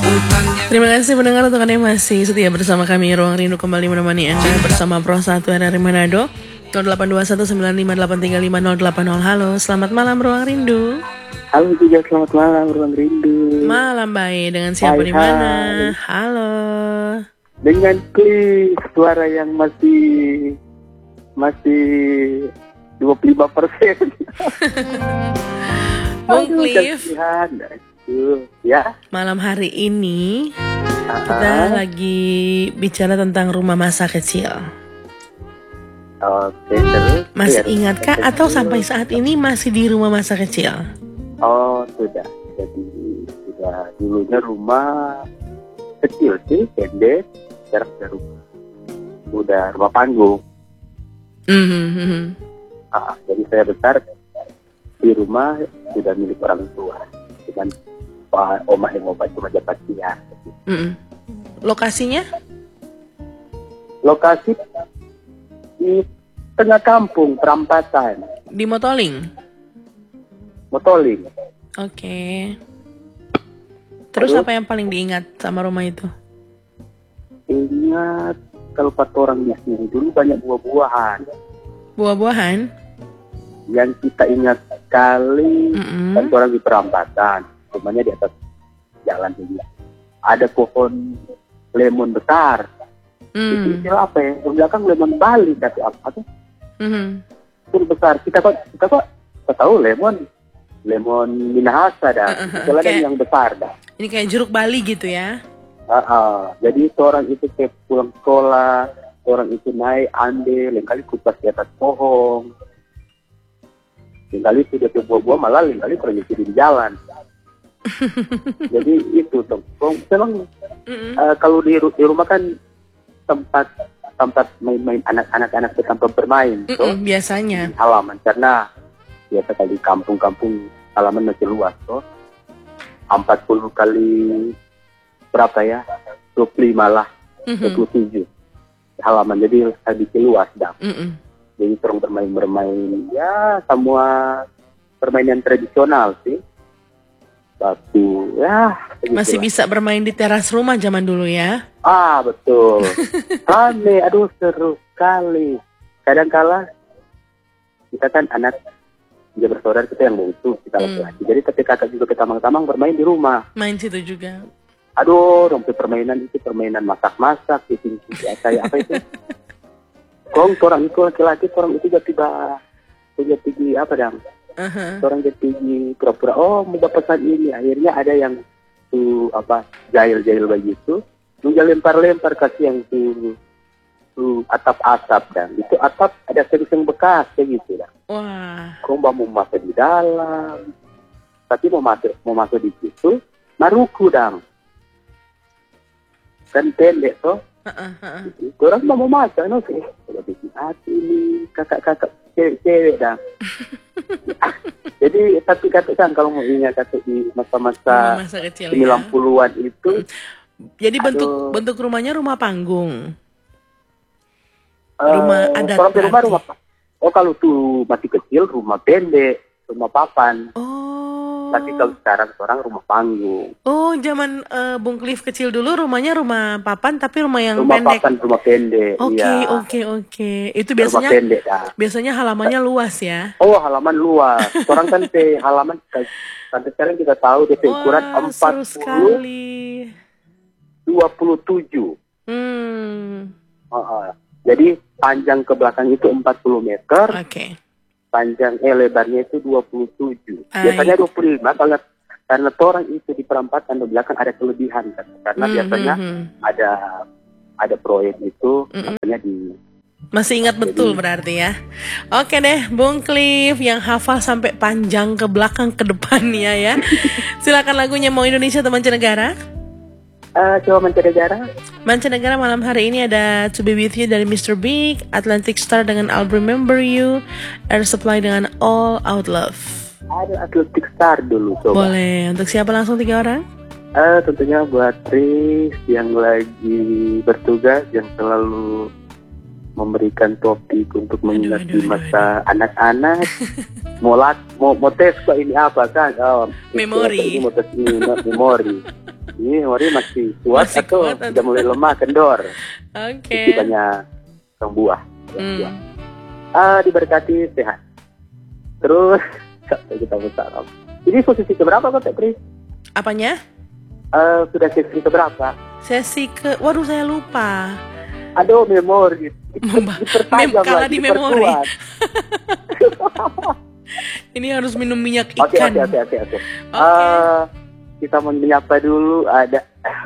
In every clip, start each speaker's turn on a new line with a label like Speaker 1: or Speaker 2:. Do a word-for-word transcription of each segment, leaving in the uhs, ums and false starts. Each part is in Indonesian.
Speaker 1: Terima kasih pendengar untuk Anda yang masih setia bersama kami. Ruang Rindu kembali menemani Anda bersama Pro satu R R I Manado. nol delapan dua satu sembilan lima delapan tiga lima nol delapan nol. Halo, selamat malam Ruang Rindu.
Speaker 2: Halo juga, selamat malam Ruang Rindu.
Speaker 1: Malam baik, dengan siapa di mana? Halo.
Speaker 2: Dengan Cliff, suara yang masih masih dua puluh lima persen.
Speaker 1: Bung Cliff.
Speaker 2: Ya.
Speaker 1: Malam hari ini uh-huh. kita lagi bicara tentang rumah masa kecil.
Speaker 2: Oke, terus.
Speaker 1: Masih ingatkah atau sampai saat ini masih di rumah masa kecil?
Speaker 2: Oh, sudah. Jadi sudah dulunya rumah kecil sih, pendek, sekarang sudah rumah. Udah rumah panggung.
Speaker 1: Mm-hmm.
Speaker 2: Ah, jadi saya besar di rumah sudah milik orang tua. Cuman Pak Omah yang obat cuma dapat dia.
Speaker 1: Mm-hmm. Lokasinya?
Speaker 2: Lokasi di tengah kampung, perampatan.
Speaker 1: Di Motoling?
Speaker 2: Motoling.
Speaker 1: Oke. Okay. Terus Aduh. Apa yang paling diingat sama rumah itu?
Speaker 2: Ingat kalau empat orang di sini dulu banyak buah-buahan.
Speaker 1: Buah-buahan?
Speaker 2: Yang kita ingat sekali
Speaker 1: mm-hmm.
Speaker 2: kan orang di perampatan, rumahnya di atas jalan ini. Ada pohon lemon besar.
Speaker 1: Mm.
Speaker 2: Itu apa ya? Di belakang lemon Bali tapi apa tuh?
Speaker 1: Mm-hmm.
Speaker 2: Itu besar. Kita kok kita kok kita tahu lemon lemon Minahasa dah.
Speaker 1: Uh-huh.
Speaker 2: Itu kan yang besar dah.
Speaker 1: Ini kayak jeruk Bali gitu ya?
Speaker 2: Uh-uh. Jadi orang itu kayak pulang sekolah, orang itu naik ambil, lain kali kupas di atas pohon, lain kali sudah ke buah-buah malah lain kali proyeksi di jalan. Jadi itu tuh. Memang uh, kalau di, di rumah kan tempat tempat main-main anak-anak anak tempat bermain.
Speaker 1: So, biasanya.
Speaker 2: Halaman karena biasa kali kampung-kampung halaman masih luas tuh. So. empat puluh kali berapa ya? dua puluh lima lah. Mm-hmm. dua puluh tujuh halaman. Jadi sedikit luas dah.
Speaker 1: Mm-hmm.
Speaker 2: Jadi terus bermain-bermain ya semua permainan tradisional sih. Batu ya.
Speaker 1: Masih lah. Bisa bermain di teras rumah zaman dulu ya?
Speaker 2: Ah betul. Rame, aduh seru sekali. Kadang-kala kita kan anak dia bersaudara kita yang bungsu kita laki-laki. Hmm. Jadi ketika kakak juga kita tamang-tamang bermain di rumah.
Speaker 1: Main situ juga.
Speaker 2: Aduh, dompet permainan itu permainan masak-masak, itu kayak apa itu? Kong orang itu laki-laki, orang itu jadi tiba jadi tinggi apa dong?
Speaker 1: Uh-huh.
Speaker 2: Orang jadi tinggi pura-pura. Oh, mau pesan ini. Akhirnya ada yang tuh apa jahil-jahil begitu. Dia lempar-lempar kasih yang tuh tuh atap-atap dan itu atap ada seng-seng bekas kayak gitu dah.
Speaker 1: Wah.
Speaker 2: Kau mau masuk di dalam, tapi mau masuk mau masuk di situ, maruku dang. Kan pendek toh.
Speaker 1: Uh-uh, uh-uh.
Speaker 2: Orang mau masuk, no sih. Kalau bikin hati nih kakak-kakak cewek-cewek dang. Jadi tapi katakan kalau mau ingat kata di masa-masa sembilan puluhan ya. Itu.
Speaker 1: Jadi bentuk aduh. Bentuk rumahnya rumah panggung. Rumah uh, adat berarti. Rumah, rumah,
Speaker 2: oh kalau tuh masih kecil rumah pendek, rumah papan.
Speaker 1: Oh.
Speaker 2: Tapi kalau sekarang orang rumah panggung.
Speaker 1: Oh, zaman uh, Bung Cliff kecil dulu rumahnya rumah papan tapi rumah yang
Speaker 2: rumah
Speaker 1: pendek.
Speaker 2: Rumah papan, rumah pendek.
Speaker 1: Oke,
Speaker 2: okay,
Speaker 1: ya. oke, okay, oke. Okay. Itu biasanya
Speaker 2: rumah pendek, dah.
Speaker 1: Biasanya halamannya luas ya.
Speaker 2: Oh, halaman luas. Orang kan pe halaman sampai sekarang kita tahu D P ukuran empat puluh dua puluh tujuh.
Speaker 1: Hmm.
Speaker 2: Uh, uh. Jadi panjang ke belakang itu empat puluh meter.
Speaker 1: Oke. Okay.
Speaker 2: Panjang eh lebarnya itu dua puluh tujuh. Ay. Biasanya dua puluh lima karena karena orang itu di perampatan di belakang ada kelebihan kan. Karena mm-hmm. biasanya ada ada proyek itu mm-hmm. makanya di
Speaker 1: masih ingat betul jadi, berarti ya. Oke deh, Bung Cliff yang hafal sampai panjang ke belakang ke depannya ya. Silakan lagunya mau Indonesia atau mancanegara?
Speaker 2: Uh, coba mancanegara.
Speaker 1: Mancanegara malam hari ini ada To Be With You dari mister Big, Atlantic Star dengan I'll Remember You, Air Supply dengan All Out Love.
Speaker 2: Ada Atlantic Star dulu coba.
Speaker 1: Boleh, untuk siapa langsung tiga orang?
Speaker 2: Uh, tentunya buat Tris yang lagi bertugas, yang selalu memberikan topik untuk mengingat masa anak-anak. mau lat, mau, mau tes kok ini apa kan? Oh,
Speaker 1: memori.
Speaker 2: Ini mau tes ini, memori. Ini Ori masih kuat
Speaker 1: Masih
Speaker 2: atau
Speaker 1: kuat atau-
Speaker 2: sudah mulai lemah, kendor?
Speaker 1: Oke.
Speaker 2: Itu banyak kang buah.
Speaker 1: Hmm.
Speaker 2: Ah, diberkati sehat. Terus sampai kita besar. Ini posisi keberapa kok Teh Pri?
Speaker 1: Apanya?
Speaker 2: Eh, sudah sesi keberapa?
Speaker 1: Sesi ke, waduh saya lupa.
Speaker 2: Aduh, memori.
Speaker 1: Mem-
Speaker 2: Dipertajam
Speaker 1: kalah
Speaker 2: lagi,
Speaker 1: di memori.
Speaker 2: diperkuat.
Speaker 1: Ini harus minum minyak
Speaker 2: Oke,
Speaker 1: ikan.
Speaker 2: oke, oke, oke, oke.
Speaker 1: Oke.
Speaker 2: Eh, kita mau menyapa dulu ada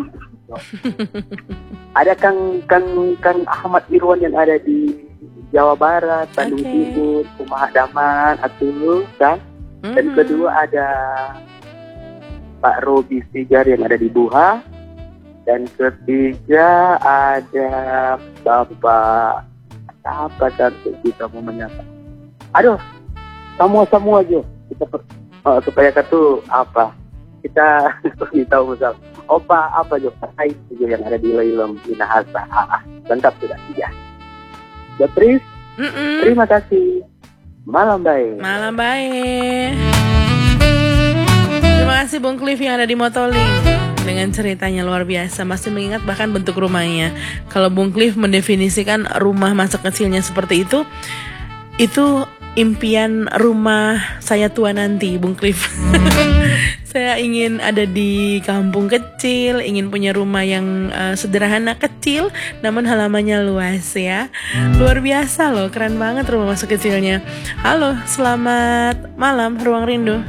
Speaker 2: ada Kang Kang Kang Ahmad Irwan yang ada di Jawa Barat, Bandung
Speaker 1: Oke.
Speaker 2: Timur, Kumaha Daman, Atulu, kan? Dan
Speaker 1: Mhm.
Speaker 2: kedua ada Pak Robi Sigar yang ada di Buha. Dan ketiga ada Bapak apa cantik kita mau menyapa. Aduh, semua-semua aja kita per- eh, supaya katu apa kita kita misal opa apa jo kai juga yang ada di Loilom Minahasa. Ah, ah, lengkap sudah tiga. Betris,
Speaker 1: Mm-mm.
Speaker 2: terima kasih. Malam baik.
Speaker 1: Malam baik. Terima kasih Bung Cliff yang ada di Motoling. Dengan ceritanya luar biasa. Masih mengingat bahkan bentuk rumahnya. Kalau Bung Cliff mendefinisikan rumah masa kecilnya seperti itu, itu impian rumah saya tua nanti, Bung Cliff. Saya ingin ada di kampung kecil, ingin punya rumah yang uh, sederhana kecil, namun halamannya luas ya. Luar biasa loh, keren banget rumah masa kecilnya. Halo, selamat malam Ruang Rindu.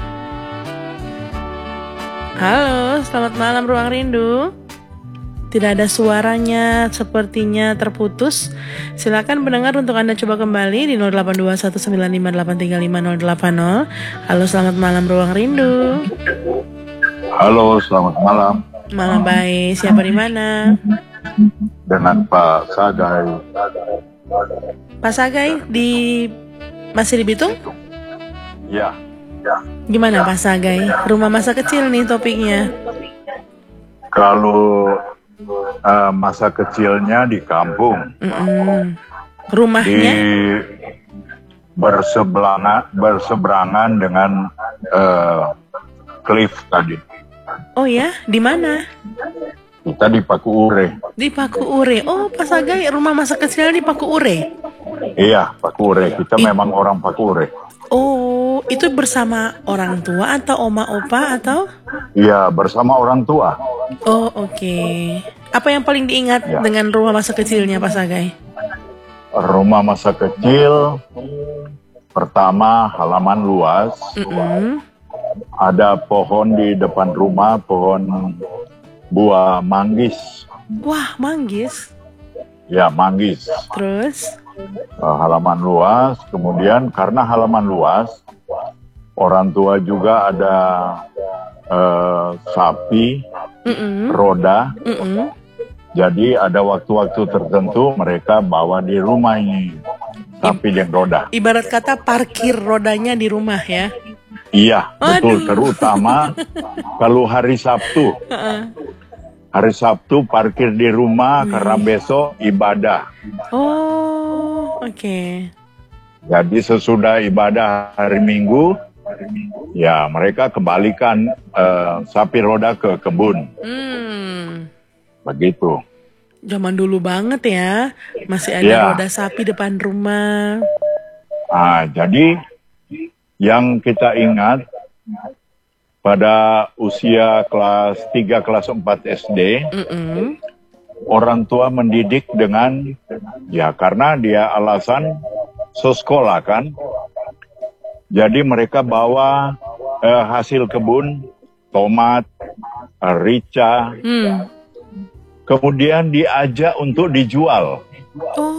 Speaker 1: Halo, selamat malam Ruang Rindu. Tidak ada suaranya, sepertinya terputus. Silakan pendengar untuk Anda coba kembali di nol delapan dua satu sembilan lima delapan tiga lima nol delapan nol. Halo, selamat malam Ruang Rindu.
Speaker 3: Halo, selamat malam.
Speaker 1: Malam baik. Siapa di mana?
Speaker 3: Dengan Pak Sagai.
Speaker 1: Pak Sagai di masih di Bitung?
Speaker 3: Ya,
Speaker 1: Gimana Pak Sagai? Rumah masa kecil nih topiknya.
Speaker 3: kalau eh, masa kecilnya di kampung,
Speaker 1: Mm-mm.
Speaker 3: di
Speaker 1: Rumahnya?
Speaker 3: berseberangan, berseberangan dengan eh, Cliff tadi.
Speaker 1: Oh ya, di mana?
Speaker 3: Kita di Paku Ure.
Speaker 1: Di Paku Ure. Oh, Pak Sagai rumah masa kecil di Paku Ure.
Speaker 3: Iya, Paku Ure. Kita
Speaker 1: I-
Speaker 3: memang orang Paku Ure.
Speaker 1: Oh, itu bersama orang tua atau oma opa atau?
Speaker 3: Iya, bersama orang tua.
Speaker 1: Oh, oke. Apa yang paling diingat
Speaker 3: Ya.
Speaker 1: dengan rumah masa kecilnya Pak Sagai?
Speaker 3: Rumah masa kecil, pertama halaman luas.
Speaker 1: Mm-mm.
Speaker 3: Ada pohon di depan rumah, pohon buah manggis.
Speaker 1: Wah, manggis.
Speaker 3: Ya, manggis.
Speaker 1: Terus?
Speaker 3: Uh, halaman luas. Kemudian karena halaman luas, orang tua juga ada uh, sapi,
Speaker 1: Mm-mm.
Speaker 3: roda.
Speaker 1: Mm-mm.
Speaker 3: Jadi ada waktu-waktu tertentu mereka bawa di rumah ini sapi dan roda.
Speaker 1: Ibarat kata parkir rodanya di rumah ya.
Speaker 3: Iya, betul.
Speaker 1: Aduh.
Speaker 3: Terutama kalau hari Sabtu.
Speaker 1: Heeh.
Speaker 3: Hari Sabtu parkir di rumah
Speaker 1: Wih.
Speaker 3: karena besok ibadah.
Speaker 1: Oh, oke.
Speaker 3: Jadi sesudah ibadah hari Minggu, ya mereka kembalikan eh, sapi roda ke kebun.
Speaker 1: Hmm.
Speaker 3: Begitu.
Speaker 1: Zaman dulu banget ya. Masih ada
Speaker 3: Ya.
Speaker 1: roda sapi depan rumah.
Speaker 3: Ah, jadi yang kita ingat pada usia kelas tiga, kelas empat S D,
Speaker 1: Mm-mm.
Speaker 3: orang tua mendidik dengan, ya karena dia alasan sekolah kan. Jadi mereka bawa eh, hasil kebun, tomat, eh, rica,
Speaker 1: Hmm.
Speaker 3: kemudian diajak untuk dijual.
Speaker 1: Oh.